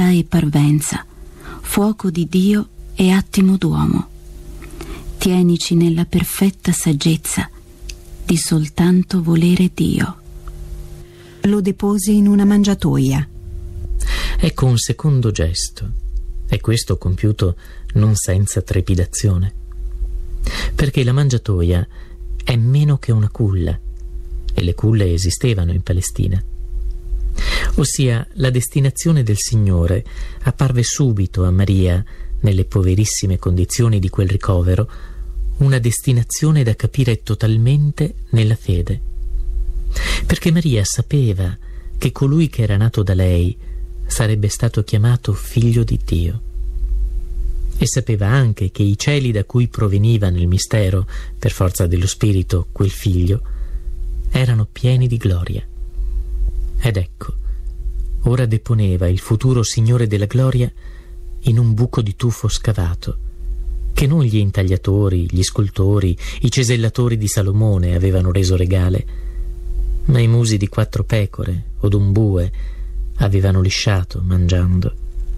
libertà e parvenza, fuoco di Dio e attimo d'uomo. Tienici nella perfetta saggezza di soltanto volere Dio. Lo depose in una mangiatoia. Ecco un secondo gesto, e questo compiuto non senza trepidazione, perché la mangiatoia è meno che una culla, e le culle esistevano in Palestina. Ossia, la destinazione del Signore apparve subito a Maria, nelle poverissime condizioni di quel ricovero, una destinazione da capire totalmente nella fede. Perché Maria sapeva che colui che era nato da lei sarebbe stato chiamato figlio di Dio. E sapeva anche che i cieli da cui proveniva nel mistero, per forza dello Spirito, quel figlio, erano pieni di gloria. Ed ecco, ora deponeva il futuro Signore della gloria in un buco di tufo scavato, che non gli intagliatori, gli scultori, i cesellatori di Salomone avevano reso regale, ma i musi di 4 pecore o d'un bue avevano lisciato mangiando.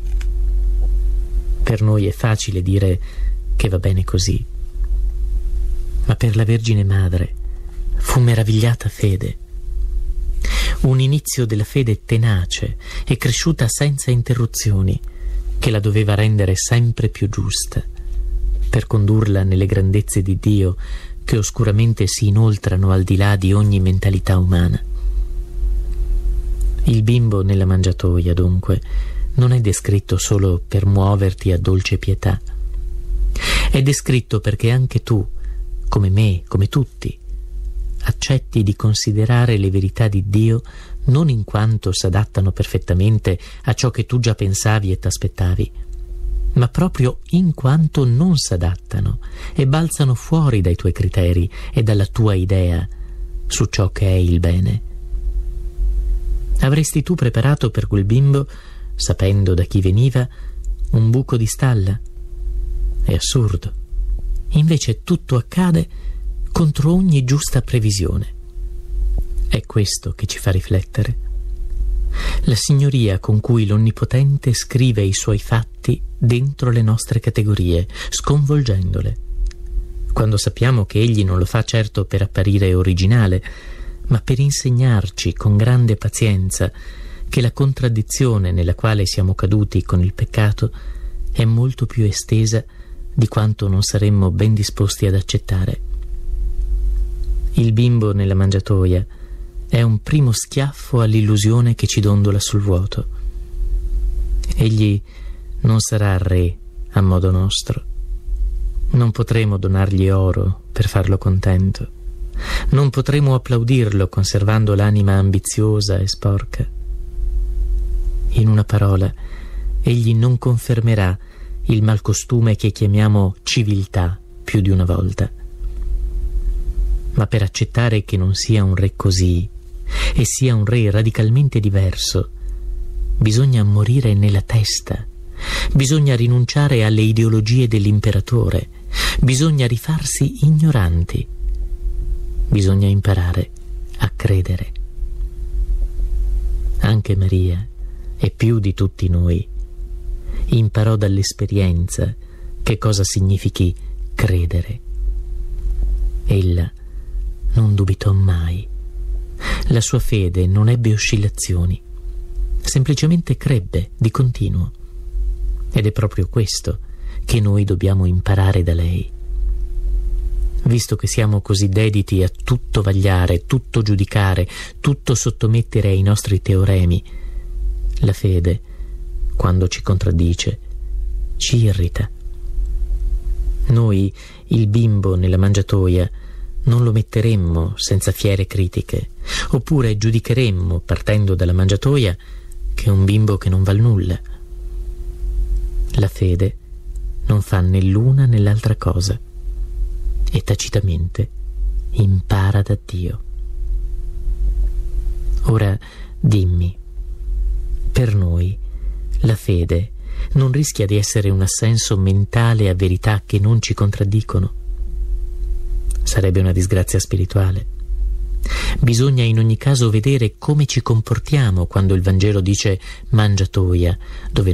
Per noi è facile dire che va bene così, ma per la Vergine Madre fu meravigliata fede, un inizio della fede tenace e cresciuta senza interruzioni, che la doveva rendere sempre più giusta, per condurla nelle grandezze di Dio che oscuramente si inoltrano al di là di ogni mentalità umana. Il bimbo nella mangiatoia, dunque, non è descritto solo per muoverti a dolce pietà. È descritto perché anche tu, come me, come tutti, accetti di considerare le verità di Dio non in quanto s'adattano perfettamente a ciò che tu già pensavi e t'aspettavi, ma proprio in quanto non s'adattano e balzano fuori dai tuoi criteri e dalla tua idea su ciò che è il bene. Avresti tu preparato per quel bimbo, sapendo da chi veniva, un buco di stalla? È assurdo. Invece tutto accade contro ogni giusta previsione. È questo che ci fa riflettere. La signoria con cui l'Onnipotente scrive i suoi fatti dentro le nostre categorie, sconvolgendole, quando sappiamo che Egli non lo fa certo per apparire originale, ma per insegnarci con grande pazienza che la contraddizione nella quale siamo caduti con il peccato è molto più estesa di quanto non saremmo ben disposti ad accettare. Il bimbo nella mangiatoia è un primo schiaffo all'illusione che ci dondola sul vuoto. Egli non sarà re a modo nostro. Non potremo donargli oro per farlo contento. Non potremo applaudirlo conservando l'anima ambiziosa e sporca. In una parola, egli non confermerà il malcostume che chiamiamo civiltà più di una volta. Ma per accettare che non sia un re così e sia un re radicalmente diverso, bisogna morire nella testa, bisogna rinunciare alle ideologie dell'imperatore, bisogna rifarsi ignoranti, bisogna imparare a credere. Anche Maria, e più di tutti noi, imparò dall'esperienza che cosa significhi credere. Ella non dubitò mai. La sua fede non ebbe oscillazioni, semplicemente crebbe di continuo. Ed è proprio questo che noi dobbiamo imparare da lei. Visto che siamo così dediti a tutto vagliare, tutto giudicare, tutto sottomettere ai nostri teoremi, la fede, quando ci contraddice, ci irrita. Noi, il bimbo nella mangiatoia, non lo metteremmo senza fiere critiche, oppure giudicheremmo, partendo dalla mangiatoia, che è un bimbo che non val nulla. La fede non fa né l'una né l'altra cosa e tacitamente impara da Dio. Ora dimmi, per noi la fede non rischia di essere un assenso mentale a verità che non ci contraddicono? Sarebbe una disgrazia spirituale. Bisogna in ogni caso vedere come ci comportiamo quando il Vangelo dice mangiatoia, dove